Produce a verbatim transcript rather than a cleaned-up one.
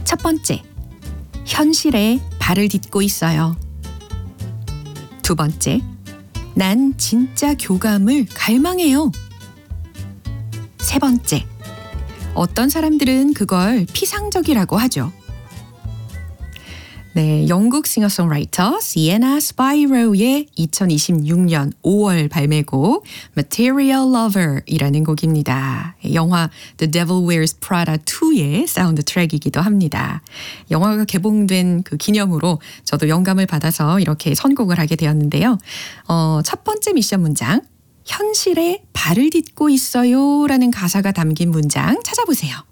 첫 번째, 현실에 발을 딛고 있어요. 두 번째, 난 진짜 교감을 갈망해요. 세 번째, 어떤 사람들은 그걸 피상적이라고 하죠. 네, 영국 싱어송라이터 시에나 스파이로의 이천이십육 년 오월 발매곡 Material Lover이라는 곡입니다. 영화 The Devil Wears Prada 투의 사운드 트랙이기도 합니다. 영화가 개봉된 그 기념으로 저도 영감을 받아서 이렇게 선곡을 하게 되었는데요. 어, 첫 번째 미션 문장, 현실에 발을 딛고 있어요 라는 가사가 담긴 문장 찾아보세요.